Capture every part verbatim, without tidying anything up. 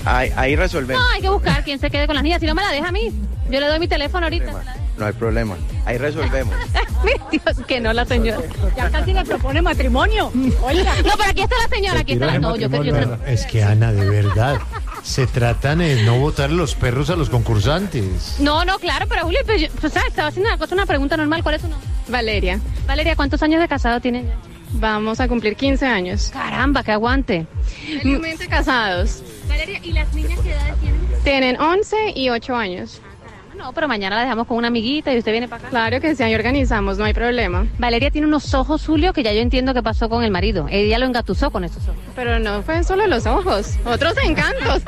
Ahí, ahí resolvemos. No, hay que buscar quién se quede con las niñas. Si no me la deja a mí, yo le doy mi teléfono ahorita. No hay problema. Ahí resolvemos. Dios, que no la señora. Ya casi le propone matrimonio. Oiga. No, pero aquí está la señora, aquí está la... No, yo, yo, yo, Es que, Ana, de verdad, se tratan de no botar los perros a los concursantes. No, no, claro, pero Julio, pues, yo, pues, ¿sabes? Estaba haciendo una cosa, una pregunta normal. ¿Cuál es tu nombre? Valeria. Valeria, ¿cuántos años de casado tienen ya? Vamos a cumplir quince años. Caramba, que aguante. Felizmente casados. Valeria, ¿y las niñas qué edades tienen? Tienen once y ocho años. No, pero mañana la dejamos con una amiguita y usted viene para acá. Claro que sí, ahí organizamos, no hay problema. Valeria tiene unos ojos, Julio, que ya yo entiendo que pasó con el marido. Ella lo engatusó con esos ojos. Pero no fue solo los ojos, otros encantos.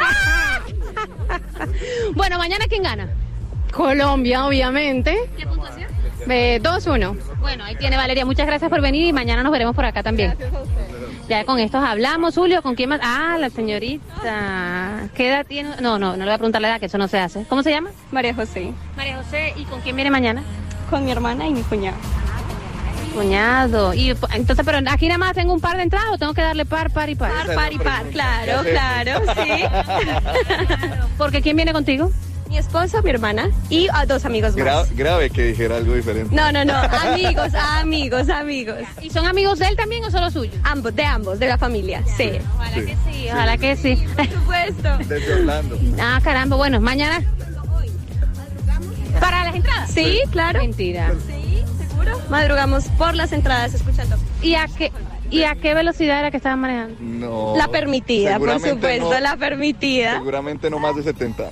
Bueno, mañana ¿quién gana? Colombia, obviamente. ¿Qué puntuación? Eh, dos uno. Bueno, ahí tiene Valeria, muchas gracias por venir y mañana nos veremos por acá también. Gracias a usted. Ya con estos hablamos, Julio, ¿con quién más? Ah, la señorita. ¿Qué edad tiene? No, no, no le voy a preguntar la edad, que eso no se hace. ¿Cómo se llama? María José. María José, ¿y con quién viene mañana? Con mi hermana y mi cuñado. Cuñado. Y entonces, pero aquí nada más tengo un par de entradas o tengo que darle par, par y par. Par, par y par, claro, claro, sí. Porque ¿quién viene contigo? Mi esposo, mi hermana y a dos amigos más. Gra- grave que dijera algo diferente. No, no, no, amigos, amigos, amigos. ¿Y son amigos de él también o solo suyos? Ambos, de ambos, de la familia, sí. Ojalá que sí, ojalá que sí. Por supuesto. Desde Orlando. Ah, caramba, bueno, mañana. ¿Para las entradas? Sí, claro. Mentira. Sí, seguro. Madrugamos por las entradas escuchando. ¿Y a qué, y a qué velocidad era que estaban manejando? No. La permitida, por seguramente supuesto, no, la permitida. Seguramente no más de setenta.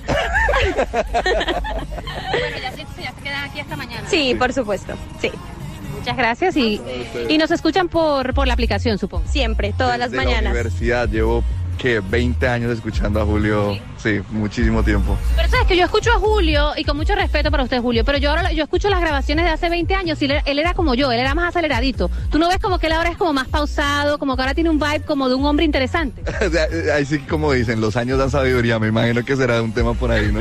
Bueno, ya se, ya se quedan aquí hasta mañana. Sí, por supuesto, sí. Muchas gracias y, y nos escuchan por, por la aplicación, supongo. Siempre, todas las Desde mañanas. la universidad llevo, ¿qué? veinte años escuchando a Julio. Sí, muchísimo tiempo. Pero sabes que yo escucho a Julio, y con mucho respeto para usted, Julio, pero yo ahora yo escucho las grabaciones de hace veinte años y él, él era como yo, él era más aceleradito. ¿Tú no ves como que él ahora es como más pausado, como que ahora tiene un vibe como de un hombre interesante? O sea, ahí sí, como dicen, los años dan sabiduría. Me imagino que será un tema por ahí, ¿no?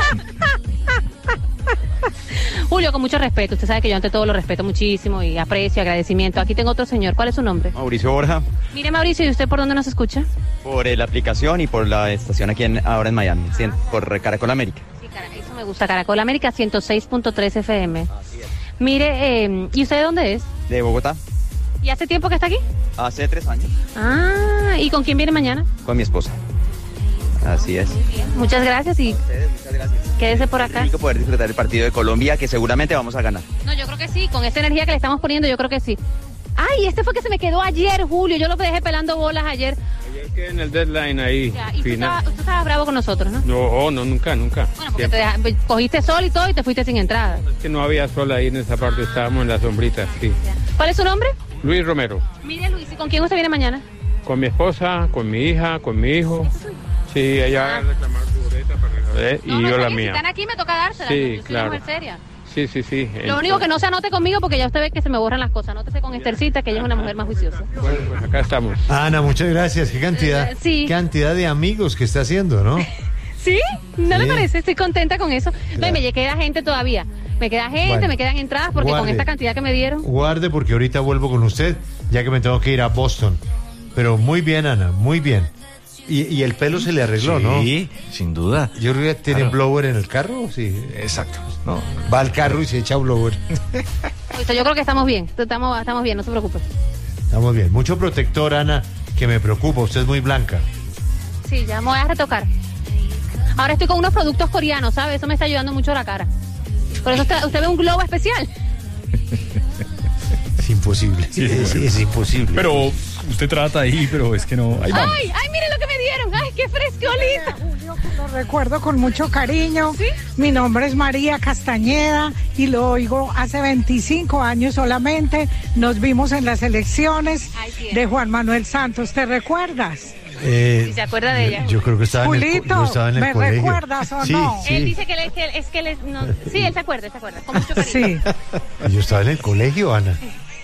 Julio, con mucho respeto, usted sabe que yo ante todo lo respeto muchísimo y aprecio, agradecimiento. Aquí tengo otro señor, ¿cuál es su nombre? Mauricio Borja, Mire, Mauricio, ¿y usted por dónde nos escucha? por eh, la aplicación y por la estación aquí en, ahora en Miami, cien- por Caracol América. Sí, cara, eso me gusta, Caracol América ciento seis punto tres F M. Mire, eh, ¿y usted de dónde es? De Bogotá, ¿Y hace tiempo que está aquí? hace tres años, Ah, ¿y con quién viene mañana? con mi esposa. Así es. Muchas gracias y Ustedes, muchas gracias. quédese por acá. Rico poder disfrutar el partido de Colombia, que seguramente vamos a ganar. No, yo creo que sí, con esta energía que le estamos poniendo, yo creo que sí. Ay, este fue que se me quedó ayer, Julio, yo lo dejé pelando bolas ayer. Ayer quedé en el deadline ahí, Ya, y tú final. estabas, tú estabas bravo con nosotros, ¿no? No, oh, no, nunca, nunca. Bueno, porque te Siempre. deja- cogiste sol y todo y te fuiste sin entrada. Es que no había sol ahí en esa parte, estábamos en la sombrita, sí. ¿Cuál es su nombre? Luis Romero, Mire, Luis, ¿y con quién usted viene mañana? con mi esposa, con mi hija, con mi hijo. Sí, ella va a reclamar su boleta para regalar, y No, no, yo está la que Si mía. están aquí me toca dársela. Sí, yo soy claro. una mujer seria. Sí, sí, sí. Lo único que no se anote conmigo porque ya usted ve que se me borran las cosas. Anótese con Estercita, que ella es una mujer más juiciosa. Bueno, pues acá estamos. Ana, muchas gracias. Qué cantidad, Eh, sí. qué cantidad de amigos que está haciendo, ¿no? ¿Sí? ¿No le Sí. parece? Estoy contenta con eso. No, y Claro. me queda gente todavía. Me queda gente, Bueno, me quedan entradas porque con guarde. esta cantidad que me dieron. Guarde porque ahorita vuelvo con usted, ya que me tengo que ir a Boston. Pero muy bien, Ana, muy bien. Y, y el pelo se le arregló, ¿no? Sí, sin duda. Yo creo que tiene Claro. blower en el carro, sí. Exacto. No, Va al carro y se echa blower. Pues yo creo que estamos bien. Estamos, estamos bien, no se preocupe. Estamos bien. Mucho protector, Ana, que me preocupa. Usted es muy blanca. Sí, ya me voy a retocar. Ahora estoy con unos productos coreanos, ¿sabe? Eso me está ayudando mucho a la cara. Por eso usted, usted ve un globo especial. Es imposible. Sí, es, bueno. es imposible. pero usted trata ahí, pero es que no. Ahí vamos. ¡Ay, ay, mire lo que me dieron! ¡Ay, qué frescolita! Julio, que lo recuerdo con mucho cariño. Mi nombre es María Castañeda y lo oigo hace veinticinco años solamente. Nos vimos en las elecciones Ay, sí. de Juan Manuel Santos. ¿Te recuerdas? Eh, ¿Y se acuerda de ella? Yo creo que estaba en el, co- Julito, yo estaba en el ¿me colegio. recuerdas o sí, no? Sí, Él dice que, le- que es que él es- no, sí, él se acuerda, él se acuerda, con mucho cariño. Sí. Yo estaba en el colegio, Ana.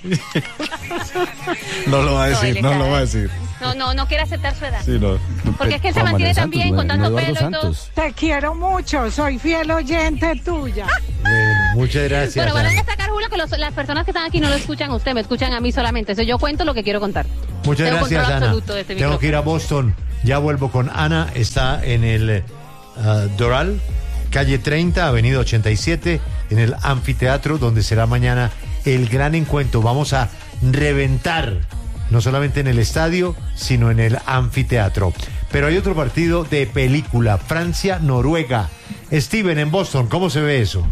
No lo va a No, decir, él no, está- lo va a decir. No, no, no quiere aceptar su edad. Sí, no. Porque es que él se mantiene tan bien con tanto pelo y todo. Te quiero mucho, soy fiel oyente tuya. Bueno, muchas gracias. Bueno, van a Ana. destacar, Julio, que los- las personas que están aquí no lo escuchan a usted, me escuchan a mí solamente. Eso yo cuento lo que quiero contar. Muchas Tengo gracias, control Ana. absoluto de este Tengo que ir a micrófono. Boston Ya vuelvo con Ana, está en el uh, Doral, calle treinta, avenida ochenta y siete, en el anfiteatro, donde será mañana el gran encuentro. Vamos a reventar, no solamente en el estadio, sino en el anfiteatro. Pero hay otro partido de película, Francia-Noruega. Steven, en Boston, ¿cómo se ve eso?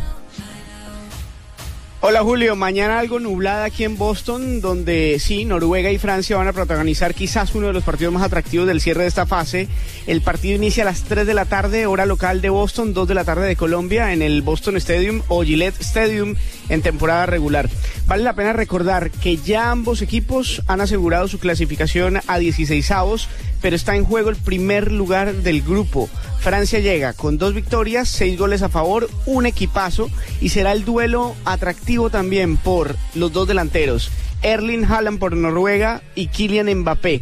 Hola Julio, mañana algo nublada aquí en Boston, donde sí, Noruega y Francia van a protagonizar quizás uno de los partidos más atractivos del cierre de esta fase. El partido inicia a las tres de la tarde, hora local de Boston, dos de la tarde de Colombia, en el Boston Stadium o Gillette Stadium en temporada regular. Vale la pena recordar que ya ambos equipos han asegurado su clasificación a dieciseisavos, pero está en juego el primer lugar del grupo. Francia llega con dos victorias, seis goles a favor, un equipazo, y será el duelo atractivo también por los dos delanteros, Erling Haaland por Noruega y Kylian Mbappé.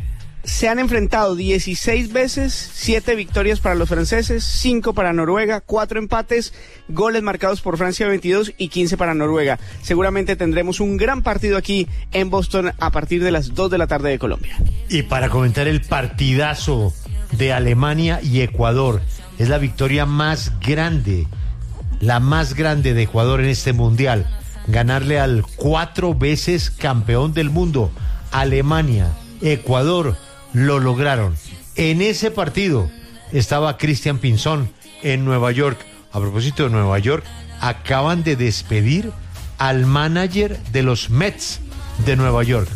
Se han enfrentado dieciséis veces, siete victorias para los franceses, cinco para Noruega, cuatro empates, goles marcados por Francia veintidós y quince para Noruega. Seguramente tendremos un gran partido aquí en Boston a partir de las dos de la tarde de Colombia. Y para comentar el partidazo de Alemania y Ecuador, es la victoria más grande, la más grande de Ecuador en este mundial. Ganarle al cuatro veces campeón del mundo, Alemania, Ecuador, lo lograron. En ese partido estaba Cristian Pinzón en Nueva York. A propósito de Nueva York, acaban de despedir al manager de los Mets de Nueva York,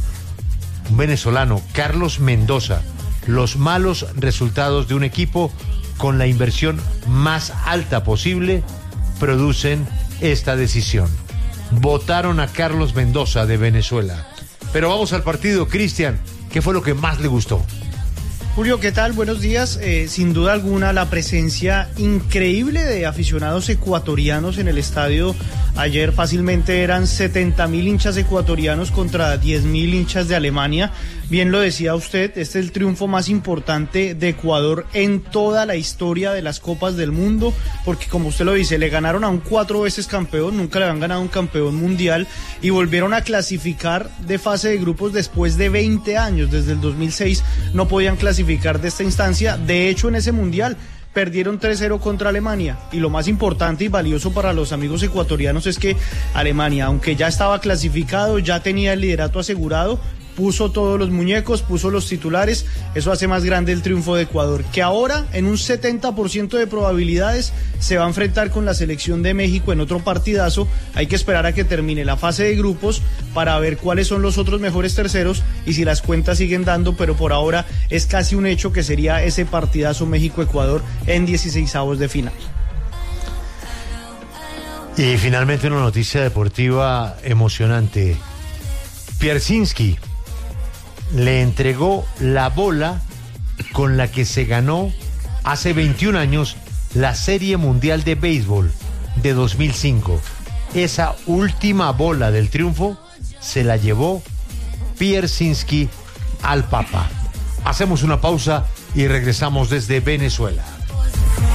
un venezolano, Carlos Mendoza. Los malos resultados de un equipo con la inversión más alta posible producen esta decisión. Votaron a Carlos Mendoza de Venezuela. Pero vamos al partido. Cristian, ¿qué fue lo que más le gustó? Julio, ¿qué tal? Buenos días. Eh, sin duda alguna, la presencia increíble de aficionados ecuatorianos en el estadio. Ayer fácilmente eran setenta mil hinchas ecuatorianos contra diez mil hinchas de Alemania. Bien lo decía usted, este es el triunfo más importante de Ecuador en toda la historia de las Copas del Mundo, porque como usted lo dice, le ganaron a un cuatro veces campeón, nunca le habían ganado un campeón mundial, y volvieron a clasificar de fase de grupos después de veinte años. Desde el dos mil seis no podían clasificar de esta instancia. De hecho, en ese mundial perdieron tres cero contra Alemania, y lo más importante y valioso para los amigos ecuatorianos es que Alemania, aunque ya estaba clasificado, ya tenía el liderato asegurado, puso todos los muñecos, puso los titulares. Eso hace más grande el triunfo de Ecuador, que ahora en un setenta por ciento de probabilidades se va a enfrentar con la selección de México en otro partidazo. Hay que esperar a que termine la fase de grupos para ver cuáles son los otros mejores terceros y si las cuentas siguen dando, pero por ahora es casi un hecho que sería ese partidazo México-Ecuador en dieciseisavos de final. Y finalmente una noticia deportiva emocionante. Pierzynski le entregó la bola con la que se ganó hace veintiún años la Serie Mundial de Béisbol de dos mil cinco. Esa última bola del triunfo se la llevó Pierzynski al Papa. Hacemos una pausa y regresamos desde Venezuela.